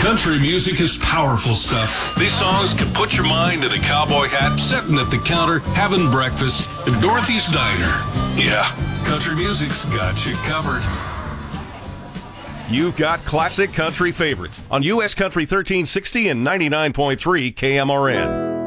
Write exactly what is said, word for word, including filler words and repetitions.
Country music is powerful stuff. These songs can put your mind in a cowboy hat, sitting at the counter, having breakfast at Dorothy's Diner. Yeah, country music's got you covered. You've got classic country favorites on U S Country thirteen sixty and ninety-nine point three K M R N.